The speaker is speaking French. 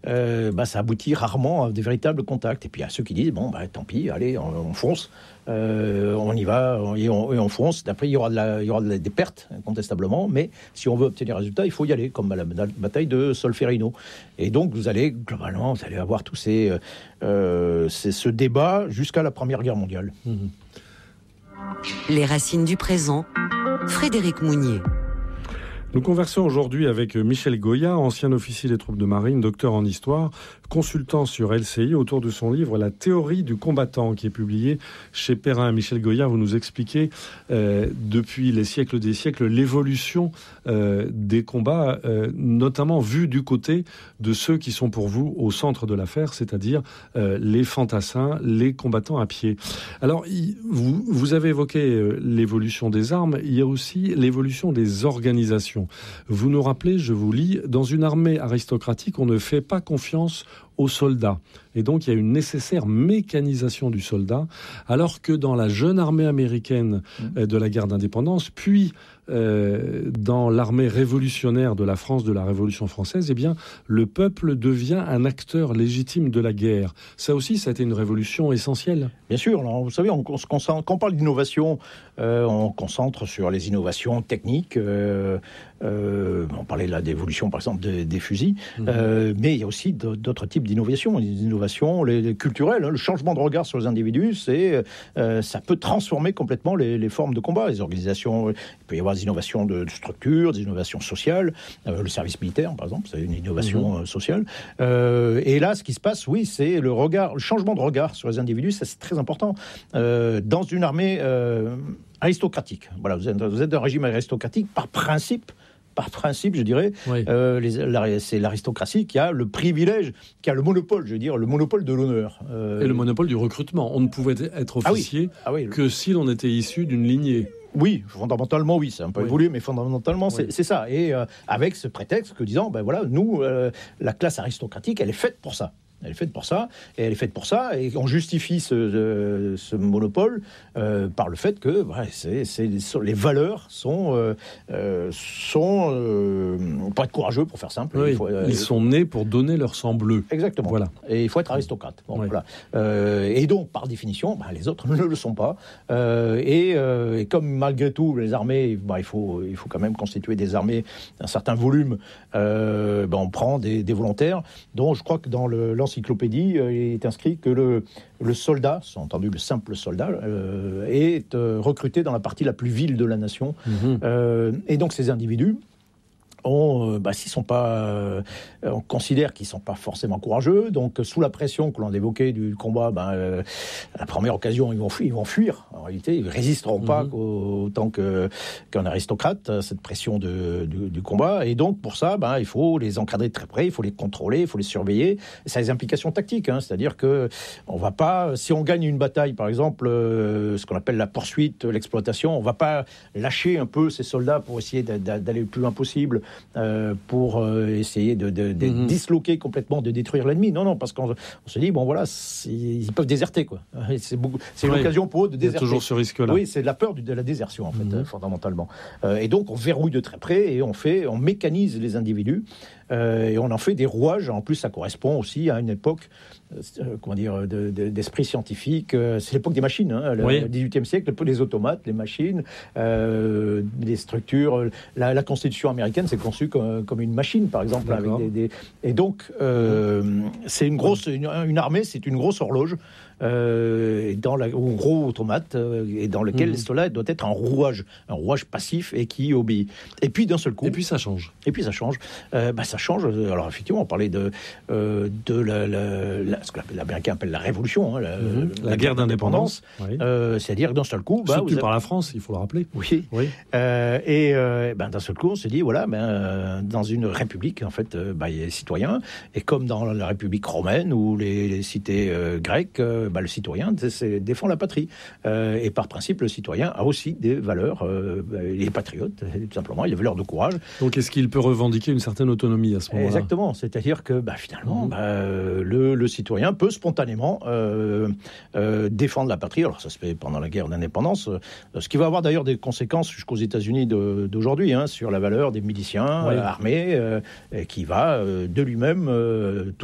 ça aboutit rarement à des véritables contacts. Et puis il y a ceux qui disent tant pis, allez, on fonce. On y va et on fonce. Après, il y aura des pertes, incontestablement, mais si on veut obtenir un résultat, il faut y aller, comme à la bataille de Solferino. Et donc, vous allez avoir tous ce débat jusqu'à la Première Guerre mondiale. Les racines du présent, Frédéric Mounier. Nous conversons aujourd'hui avec Michel Goya, ancien officier des troupes de marine, docteur en histoire, consultant sur LCI autour de son livre « La théorie du combattant » qui est publié chez Perrin. Michel Goya, vous nous expliquez depuis les siècles des siècles l'évolution des combats, notamment vu du côté de ceux qui sont pour vous au centre de l'affaire, c'est-à-dire les fantassins, les combattants à pied. Alors, vous avez évoqué l'évolution des armes, il y a aussi l'évolution des organisations. Vous nous rappelez, je vous lis, dans une armée aristocratique, on ne fait pas confiance aux soldats. Et donc, il y a une nécessaire mécanisation du soldat, alors que dans la jeune armée américaine de la guerre d'indépendance, puis dans l'armée révolutionnaire de la France, de la Révolution française, eh bien, le peuple devient un acteur légitime de la guerre. Ça aussi, ça a été une révolution essentielle. Bien sûr. Alors, vous savez, quand on parle d'innovation, on concentre sur les innovations techniques. On parlait là d'évolution, par exemple, des fusils. Mais il y a aussi d'autres types d'innovations. Des innovations les culturelles. Le changement de regard sur les individus, ça peut transformer complètement les formes de combat, les organisations. Il peut y avoir des innovations de structure, des innovations sociales. Le service militaire, par exemple, c'est une innovation sociale. Et là, ce qui se passe, oui, c'est le changement de regard sur les individus. Ça, c'est très important. Dans une armée aristocratique. Voilà, vous êtes un régime aristocratique par principe, je dirais, oui. C'est l'aristocratie qui a le privilège, qui a le monopole, le monopole de l'honneur. Et le monopole du recrutement. On ne pouvait être officier que si l'on était issu d'une lignée. Oui, fondamentalement, oui, c'est un peu évolué, mais fondamentalement, c'est ça. Et avec ce prétexte que disant, nous, la classe aristocratique, elle est faite pour ça. Elle est faite pour ça, et on justifie ce monopole par le fait que les valeurs sont pour être courageux, pour faire simple. Oui, ils sont nés pour donner leur sang bleu. Exactement. Voilà. Et il faut être aristocrate. Bon, voilà. Et donc, par définition, les autres ne le sont pas. Et comme malgré tout, les armées, il faut quand même constituer des armées d'un certain volume. On prend des volontaires, dont je crois que dans l'encyclopédie, il est inscrit que le soldat, sous-entendu le simple soldat, est recruté dans la partie la plus vile de la nation. Et donc ces individus, on considère qu'ils ne sont pas forcément courageux, donc sous la pression que l'on évoquait du combat, à la première occasion, ils vont fuir. En réalité, ils ne résisteront pas autant qu'un aristocrate à cette pression du combat. Et donc, pour ça, il faut les encadrer de très près, il faut les contrôler, il faut les surveiller. Et ça a des implications tactiques, c'est-à-dire que on va pas, si on gagne une bataille, par exemple, ce qu'on appelle la poursuite, l'exploitation, on ne va pas lâcher un peu ces soldats pour essayer d'aller le plus loin possible. Pour essayer de disloquer complètement, de détruire l'ennemi. Non, parce qu'on se dit, ils peuvent déserter, quoi. C'est une occasion pour eux de déserter. Il y a toujours ce risque-là. Oui, c'est de la peur de la désertion, en fait, fondamentalement. Et donc, on verrouille de très près et on mécanise les individus. Et on en fait des rouages. En plus, ça correspond aussi à une époque, d'esprit scientifique. C'est l'époque des machines, le XVIIIe siècle, les automates, les machines, les structures. La Constitution américaine, c'est conçu comme une machine, par exemple. Et donc, c'est une armée, c'est une grosse horloge. Ou gros automate, et dans lequel cela doit être un rouage passif et qui obéit. Et puis d'un seul coup. Et puis ça change. Ça change. Alors effectivement, on parlait de ce que l'Américain appelle la révolution, la guerre d'indépendance. C'est-à-dire d'un seul coup. Soutenue par la France, il faut le rappeler. Oui. Et d'un seul coup, on se dit dans une république, en fait, il y a les citoyens, et comme dans la République romaine ou les cités grecques. Le citoyen défend la patrie. Et par principe, le citoyen a aussi des valeurs. Il est patriote, tout simplement. Il a des valeurs de courage. Donc, est-ce qu'il peut revendiquer une certaine autonomie à ce moment-là ? Exactement. C'est-à-dire que, finalement, le citoyen peut spontanément défendre la patrie. Alors, ça se fait pendant la guerre d'indépendance. Ce qui va avoir d'ailleurs des conséquences jusqu'aux États-Unis d'aujourd'hui, sur la valeur des miliciens armés, qui va de lui-même